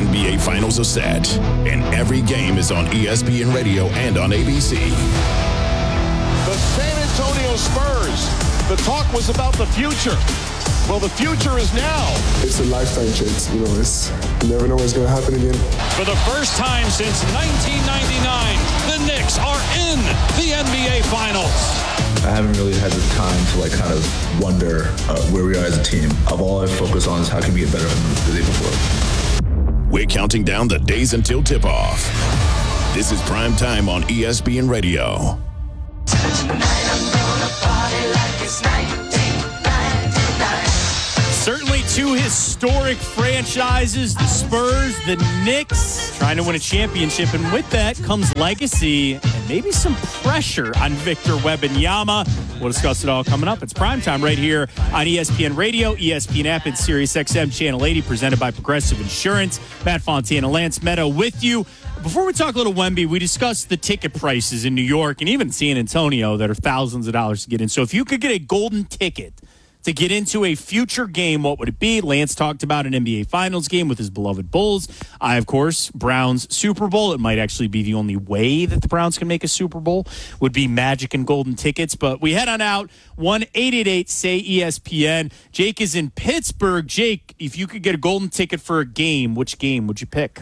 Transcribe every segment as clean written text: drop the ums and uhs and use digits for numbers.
NBA Finals are set, and every game is on ESPN Radio and on ABC. The San Antonio Spurs. The talk was about the future. Well, the future is now. It's a lifetime change. You never know what's going to happen again. For the first time since 1999, the Knicks are in the NBA Finals. I haven't really had the time to kind of wonder where we are as a team. All I focus on is how can we get better than the day before. We're counting down the days until tip-off. This is Prime Time on ESPN Radio. Tonight I'm gonna party like it's 1999. Certainly two historic franchises, the Spurs, the Knicks, trying to win a championship. And with that comes legacy and maybe some pressure on Victor Wembanyama. We'll discuss it all coming up. It's primetime right here on ESPN Radio, ESPN app, and SiriusXM Channel 80, presented by Progressive Insurance. Matt Fontana, Lance Meadow with you. Before we talk a little Wemby, we discussed the ticket prices in New York and even San Antonio that are thousands of dollars to get in. So if you could get a golden ticket to get into a future game, what would it be? Lance talked about an NBA Finals game with his beloved Bulls. I, of course, Browns Super Bowl. It might actually be the only way that the Browns can make a Super Bowl would be Magic and golden tickets. But we head on out, 1-888-SAY-ESPN. Jake is in Pittsburgh. Jake, if you could get a golden ticket for a game, which game would you pick?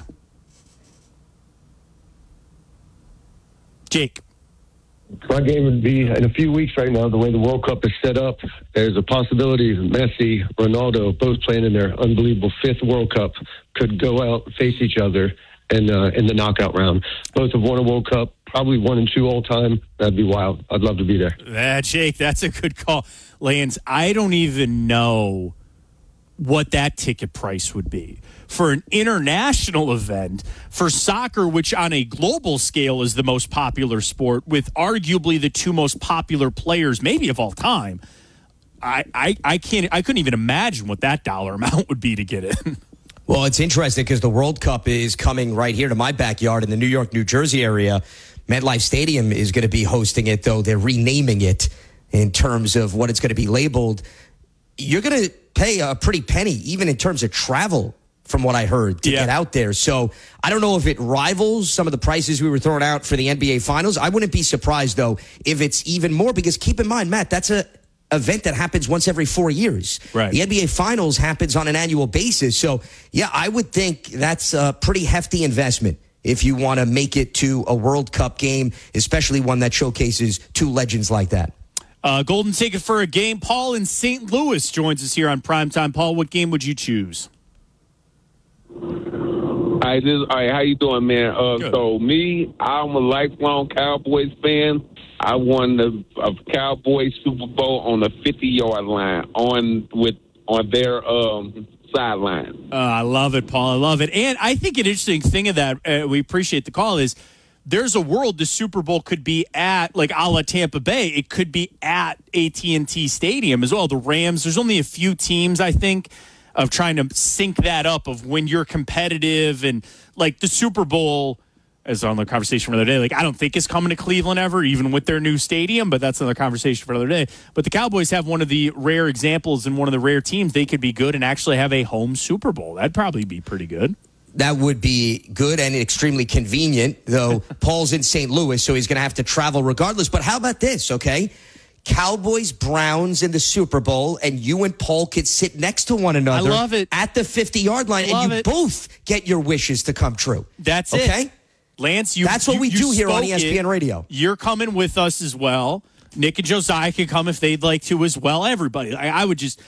Jake. My game would be in a few weeks right now, the way the World Cup is set up. There's a possibility Messi, Ronaldo, both playing in their unbelievable fifth World Cup, could go out, face each other in the knockout round. Both have won a World Cup, probably 1 and 2 all time. That'd be wild. I'd love to be there. Jake, that's a good call. Lance, I don't even know what that ticket price would be for an international event for soccer, which on a global scale is the most popular sport with arguably the two most popular players, maybe of all time. I couldn't even imagine what that dollar amount would be to get in. Well, it's interesting because the World Cup is coming right here to my backyard in the New York, New Jersey area. MetLife Stadium is going to be hosting it, though they're renaming it in terms of what it's going to be labeled. You're going to pay a pretty penny, even in terms of travel, from what I heard, to get out there. So I don't know if it rivals some of the prices we were throwing out for the NBA Finals. I wouldn't be surprised, though, if it's even more, because keep in mind, Matt, that's a event that happens once every 4 years. Right. The NBA Finals happens on an annual basis. So, yeah, I would think that's a pretty hefty investment if you want to make it to a World Cup game, especially one that showcases two legends like that. Golden ticket for a game. Paul in St. Louis joins us here on Primetime. Paul, what game would you choose? All right, how you doing, man? So me, I'm a lifelong Cowboys fan. I won the Cowboys Super Bowl on the 50-yard line on their sideline. I love it, Paul. I love it. And I think an interesting thing of that, we appreciate the call, is there's a world the Super Bowl could be at, like a la Tampa Bay. It could be at AT&T Stadium as well. The Rams, there's only a few teams, I think, of trying to sync that up of when you're competitive. And like the Super Bowl, as on the conversation for the other day, like I don't think it's coming to Cleveland ever, even with their new stadium, but that's another conversation for another day. But the Cowboys have one of the rare examples and one of the rare teams they could be good and actually have a home Super Bowl. That'd probably be pretty good. That would be good and extremely convenient, though Paul's in St. Louis, so he's going to have to travel regardless. But how about this, okay? Cowboys, Browns in the Super Bowl, and you and Paul could sit next to one another. I love it. At the 50-yard line, and you both get your wishes to come true. That's it. Okay? Lance, that's what we do here on ESPN Radio. You're coming with us as well. Nick and Josiah can come if they'd like to as well. Everybody. I would just...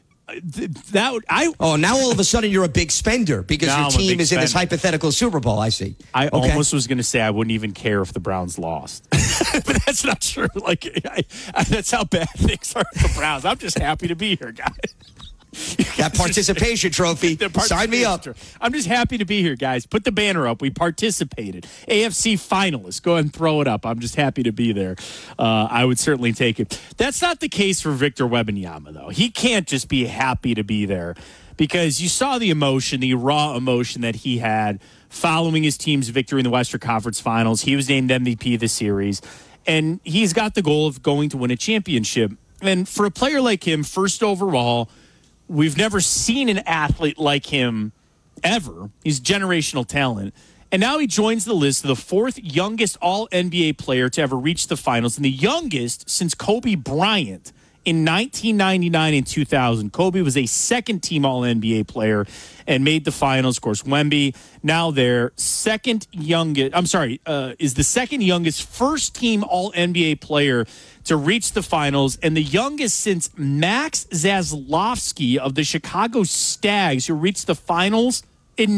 now all of a sudden you're a big spender because your team is in this hypothetical Super Bowl. I see. I almost was going to say I wouldn't even care if the Browns lost, but that's not true. Like that's how bad things are for the Browns. I'm just happy to be here, guys. That participation trophy. Sign me up. I'm just happy to be here, guys. Put the banner up. We participated. AFC finalists. Go ahead and throw it up. I'm just happy to be there. I would certainly take it. That's not the case for Victor Wembanyama, though. He can't just be happy to be there because you saw the emotion, the raw emotion that he had following his team's victory in the Western Conference Finals. He was named MVP of the series, and he's got the goal of going to win a championship. And for a player like him, first overall, we've never seen an athlete like him ever. He's generational talent. And now he joins the list of the fourth youngest All-NBA player to ever reach the finals, and the youngest since Kobe Bryant in 1999 and 2000. Kobe was a second-team All-NBA player and made the finals. Of course, Wemby, now their second youngest, is the second youngest first-team All-NBA player to reach the finals, and the youngest since Max Zaslavsky of the Chicago Stags, who reached the finals in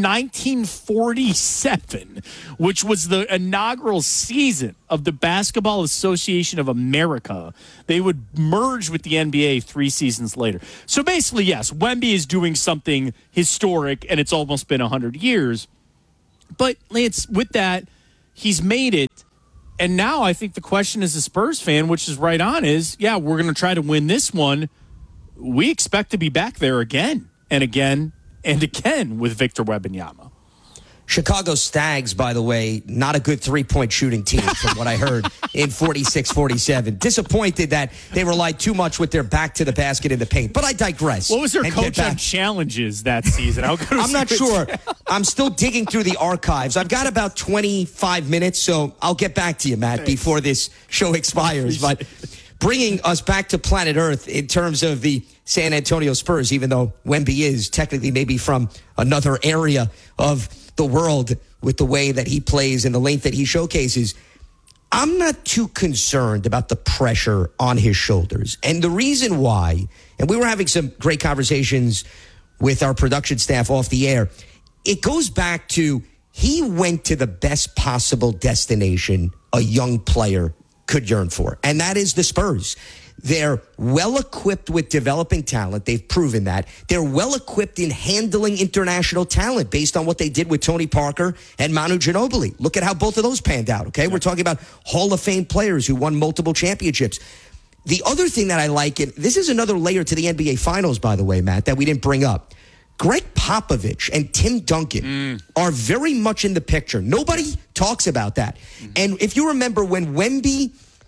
1947, which was the inaugural season of the Basketball Association of America. They would merge with the NBA 3 seasons later. So basically, yes, Wemby is doing something historic, and it's almost been 100 years. But, Lance, with that, he's made it. And now I think the question as a Spurs fan, which is right on, is, yeah, we're going to try to win this one. We expect to be back there again and again and again with Victor Wembanyama. Chicago Stags, by the way, not a good three-point shooting team from what I heard in 46-47. Disappointed that they relied too much with their back to the basket in the paint. But I digress. What was their coach on challenges that season? I'm not sure. I'm still digging through the archives. I've got about 25 minutes, so I'll get back to you, Matt, before this show expires. But bringing us back to planet Earth in terms of the San Antonio Spurs, even though Wemby is technically maybe from another area of the world with the way that he plays and the length that he showcases, I'm not too concerned about the pressure on his shoulders. And the reason why, and we were having some great conversations with our production staff off the air, it goes back to he went to the best possible destination a young player could yearn for, and that is the Spurs. They're well-equipped with developing talent. They've proven that. They're well-equipped in handling international talent based on what they did with Tony Parker and Manu Ginobili. Look at how both of those panned out, okay? We're talking about Hall of Fame players who won multiple championships. The other thing that I like, and this is another layer to the NBA Finals, by the way, Matt, that we didn't bring up. Greg Popovich and Tim Duncan are very much in the picture. Nobody talks about that. And if you remember when Wemby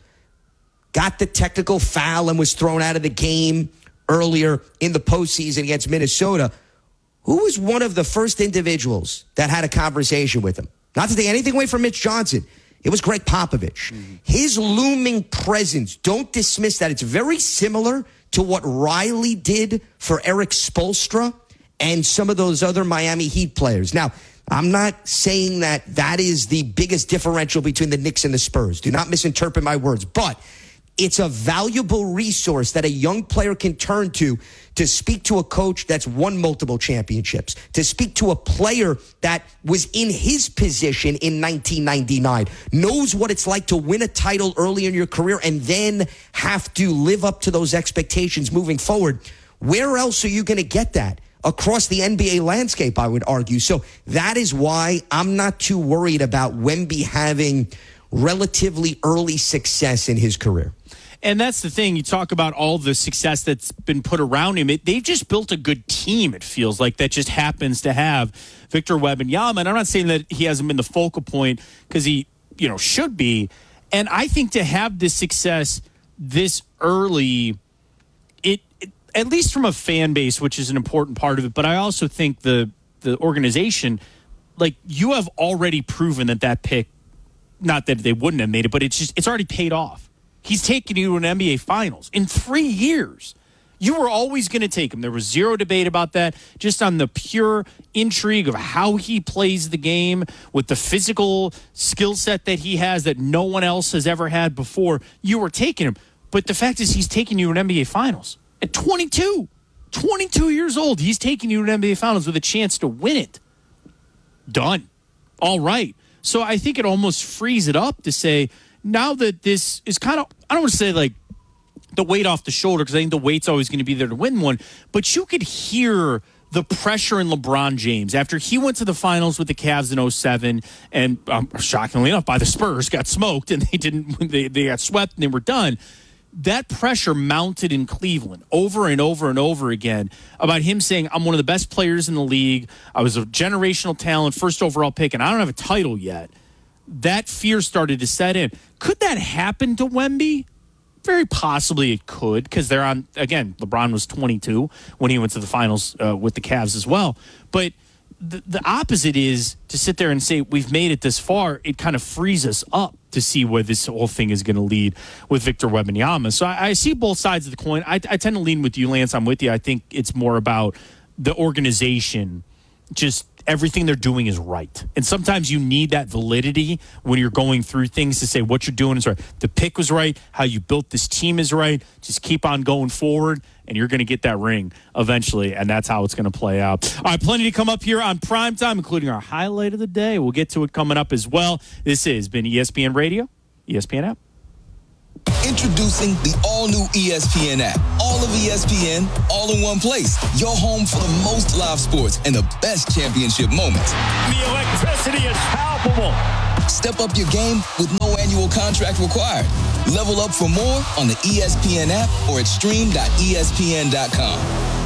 got the technical foul and was thrown out of the game earlier in the postseason against Minnesota, who was one of the first individuals that had a conversation with him? Not to take anything away from Mitch Johnson. It was Greg Popovich. His looming presence, don't dismiss that. It's very similar to what Riley did for Eric Spoelstra and some of those other Miami Heat players. Now, I'm not saying that that is the biggest differential between the Knicks and the Spurs. Do not misinterpret my words. But it's a valuable resource that a young player can turn to speak to a coach that's won multiple championships, to speak to a player that was in his position in 1999, knows what it's like to win a title early in your career and then have to live up to those expectations moving forward. Where else are you going to get that? Across the NBA landscape, I would argue. So that is why I'm not too worried about Wemby having relatively early success in his career. And that's the thing. You talk about all the success that's been put around him. They've just built a good team, it feels like, that just happens to have Victor Wembanyama. And I'm not saying that he hasn't been the focal point because he, should be. And I think to have this success this early, it at least from a fan base, which is an important part of it, but I also think the organization, like, you have already proven that pick, not that they wouldn't have made it, but it's already paid off. He's taken you to an NBA Finals in 3 years. You were always going to take him. There was zero debate about that, just on the pure intrigue of how he plays the game with the physical skill set that he has that no one else has ever had before. You were taking him. But the fact is he's taking you to an NBA Finals. At 22 years old, he's taking you to an NBA Finals with a chance to win it. Done. All right. So I think it almost frees it up to say, now that this is kind of, I don't want to say like the weight off the shoulder, because I think the weight's always going to be there to win one, but you could hear the pressure in LeBron James after he went to the finals with the Cavs in 2007 and shockingly enough by the Spurs, got smoked and they got swept and they were done. That pressure mounted in Cleveland over and over and over again about him saying, I'm one of the best players in the league. I was a generational talent, first overall pick, and I don't have a title yet. That fear started to set in. Could that happen to Wemby? Very possibly it could, because they're on, again, LeBron was 22 when he went to the finals with the Cavs as well. But the opposite is to sit there and say we've made it this far. It kind of frees us up to see where this whole thing is going to lead with Victor Wembanyama. So I see both sides of the coin. I tend to lean with you, Lance. I'm with you. I think it's more about the organization. Just everything they're doing is right. And sometimes you need that validity when you're going through things to say what you're doing is right. The pick was right. How you built this team is right. Just keep on going forward, and you're going to get that ring eventually, and that's how it's going to play out. All right, plenty to come up here on Primetime, including our highlight of the day. We'll get to it coming up as well. This has been ESPN Radio, ESPN app. Introducing the all-new ESPN app. All of ESPN, all in one place. Your home for the most live sports and the best championship moments. The electricity is palpable. Step up your game with no annual contract required. Level up for more on the ESPN app or at stream.espn.com.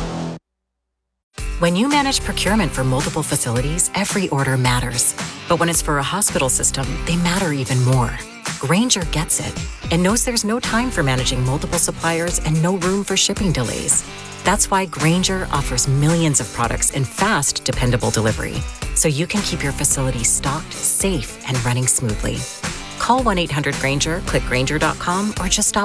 When you manage procurement for multiple facilities, every order matters. But when it's for a hospital system, they matter even more. Grainger gets it and knows there's no time for managing multiple suppliers and no room for shipping delays. That's why Grainger offers millions of products in fast, dependable delivery, so you can keep your facility stocked, safe, and running smoothly. Call 1-800-GRAINGER, click Grainger.com, or just stop